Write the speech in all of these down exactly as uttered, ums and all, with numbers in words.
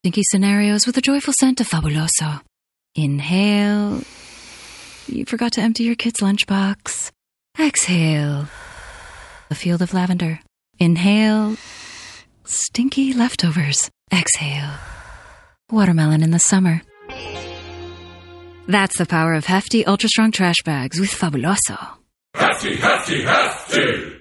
Stinky scenarios with a joyful scent of Fabuloso. Inhale. You forgot to empty your kid's lunchbox. Exhale. A field of lavender. Inhale. Stinky leftovers. Exhale. Watermelon in the summer. That's the power of hefty, ultra-strong trash bags with Fabuloso. Hefty, hefty, hefty!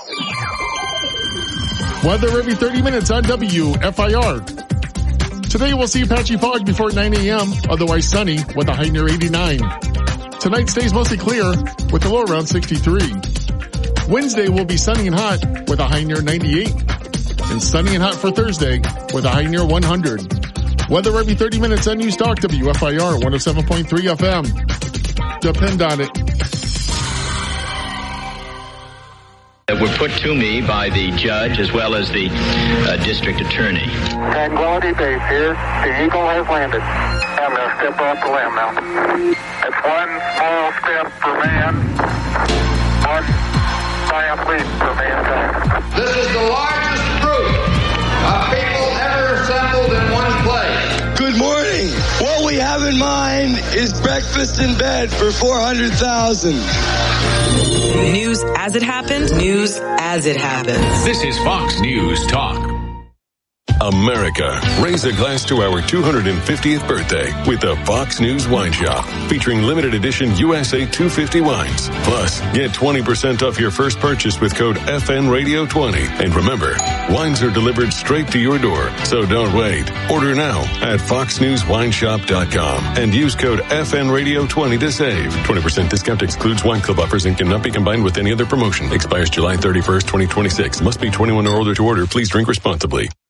Weather every thirty minutes on W F I R. Today we'll see patchy fog before nine a.m., otherwise sunny with a high near eighty-nine. Tonight stays mostly clear with a low around sixty-three. Wednesday will be sunny and hot with a high near ninety-eight. And sunny and hot for Thursday with a high near one hundred. Weather every thirty minutes on News Talk W F I R one oh seven point three F M. Depend on it. That were put to me by the judge as well as the uh, district attorney. Tranquility Base here. The Eagle has landed. I'm going to step off the land now. It's one small step for man, one giant leap for mankind. This is the largest group of people ever assembled in one place. Good morning. What we have in mind is breakfast in bed for four hundred thousand. News as it happened, news as it happens. This is Fox News Talk. America, raise a glass to our two hundred fiftieth birthday with the Fox News Wine Shop, featuring limited edition U S A two fifty wines. Plus, get twenty percent off your first purchase with code F N Radio twenty. And remember, wines are delivered straight to your door, so don't wait. Order now at fox news wine shop dot com and use code F N Radio twenty to save. twenty percent discount excludes wine club offers and cannot be combined with any other promotion. Expires July thirty-first, twenty twenty-six. Must be twenty-one or older to order. Please drink responsibly.